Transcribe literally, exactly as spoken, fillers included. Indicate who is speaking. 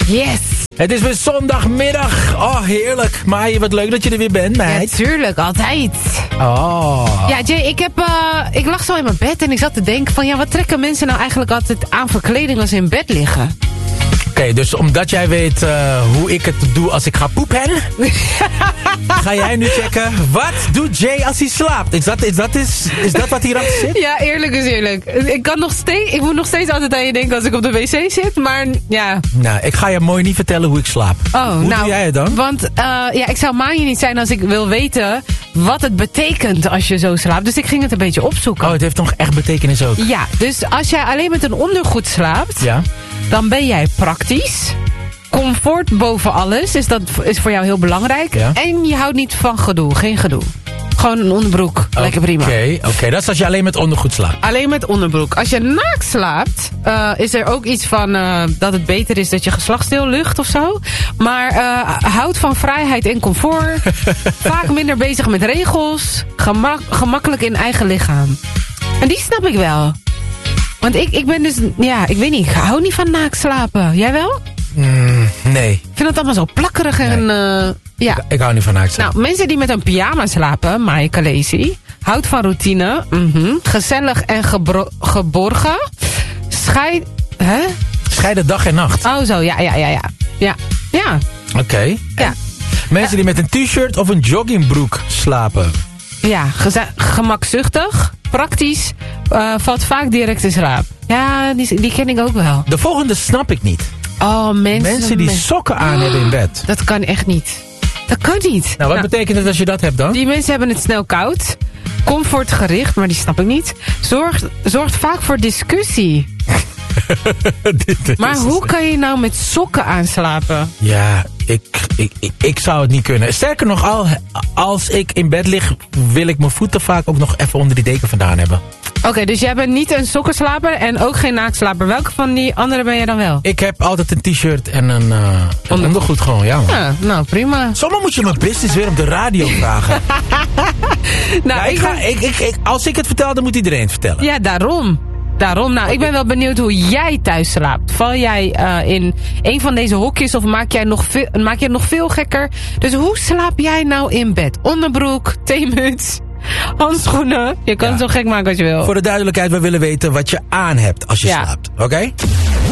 Speaker 1: Yes.
Speaker 2: Het is weer zondagmiddag. Oh, heerlijk. Maaie, wat leuk dat je er weer bent, meid.
Speaker 1: Ja, tuurlijk. Altijd.
Speaker 2: Oh.
Speaker 1: Ja, Jay, ik, heb, uh, ik lag zo in mijn bed en ik zat te denken van... ja, wat trekken mensen nou eigenlijk altijd aan voor kleding als ze in bed liggen?
Speaker 2: Oké, okay, dus omdat jij weet uh, hoe ik het doe als ik ga poepen... ga jij nu checken, wat doet Jay als hij slaapt? Is dat, is dat, is, is dat wat hierachter zit?
Speaker 1: Ja, eerlijk is eerlijk. Ik, kan nog steeds, ik moet nog steeds altijd aan je denken als ik op de wc zit, maar ja...
Speaker 2: Nou, ik ga je mooi niet vertellen hoe ik slaap.
Speaker 1: Oh,
Speaker 2: hoe
Speaker 1: nou,
Speaker 2: doe jij het dan?
Speaker 1: Want uh, ja, ik zou Maanje niet zijn als ik wil weten wat het betekent als je zo slaapt. Dus ik ging het een beetje opzoeken.
Speaker 2: Oh, het heeft nog echt betekenis ook.
Speaker 1: Ja, dus als jij alleen met een ondergoed slaapt...
Speaker 2: Ja.
Speaker 1: Dan ben jij praktisch. Comfort boven alles. Dus dat is voor jou heel belangrijk.
Speaker 2: Ja.
Speaker 1: En je houdt niet van gedoe. Geen gedoe. Gewoon een onderbroek. Okay, lekker prima.
Speaker 2: Oké, okay, dat is als je alleen met ondergoed slaapt.
Speaker 1: Alleen met onderbroek. Als je naakt slaapt, uh, is er ook iets van uh, dat het beter is dat je geslachtsdeel lucht of zo. Maar uh, houd van vrijheid en comfort. Vaak minder bezig met regels. Gemak, gemakkelijk in eigen lichaam. En die snap ik wel. Want ik, ik ben dus, ja, ik weet niet, ik hou niet van naakt slapen. Jij wel?
Speaker 2: Mm, nee.
Speaker 1: Ik vind het allemaal zo plakkerig en, nee. uh, ja.
Speaker 2: Ik, ik hou niet van naakt slapen.
Speaker 1: Nou, mensen die met een pyjama slapen, Maaie Kalesi, houdt van routine, mm-hmm, gezellig en gebro- geborgen, scheid, hè?
Speaker 2: Scheiden dag en nacht.
Speaker 1: Oh zo, ja, ja, ja, ja. Ja, ja.
Speaker 2: Oké. Okay.
Speaker 1: Ja.
Speaker 2: Mensen die met een t-shirt of een joggingbroek slapen.
Speaker 1: Ja, geze- gemakzuchtig, praktisch, uh, valt vaak direct in slaap. Ja, die, die ken ik ook wel.
Speaker 2: De volgende snap ik niet.
Speaker 1: Oh, mensen...
Speaker 2: Mensen die
Speaker 1: men-
Speaker 2: sokken aan oh, hebben in bed.
Speaker 1: Dat kan echt niet. Dat kan niet.
Speaker 2: Nou, wat nou, betekent het als je dat hebt dan?
Speaker 1: Die mensen hebben het snel koud. Comfortgericht, maar die snap ik niet. Zorgt, zorgt vaak voor discussie. Maar hoe kan je nou met sokken aanslapen?
Speaker 2: Ja, ik, ik, ik, ik zou het niet kunnen. Sterker nog, al, als ik in bed lig, wil ik mijn voeten vaak ook nog even onder die deken vandaan hebben.
Speaker 1: Oké, okay, dus jij bent niet een sokkenslaper en ook geen naaktslaper. Welke van die andere ben jij dan wel?
Speaker 2: Ik heb altijd een t-shirt en een, uh, een ondergoed gewoon, ja man.
Speaker 1: Ja, nou prima.
Speaker 2: Zomaar moet je mijn business weer op de radio vragen. nou, ja, ik ga,
Speaker 1: ben...
Speaker 2: ik, ik, ik, als ik het vertel, dan moet iedereen het vertellen.
Speaker 1: Ja, daarom. Daarom, nou, ik ben wel benieuwd hoe jij thuis slaapt. Val jij uh, in een van deze hokjes of maak jij, nog veel, maak jij het nog veel gekker? Dus hoe slaap jij nou in bed? Onderbroek, theemuts, handschoenen. Je kan ja. het zo gek maken als je wil.
Speaker 2: Voor de duidelijkheid, we willen weten wat je aan hebt als je ja. slaapt. Oké? Okay?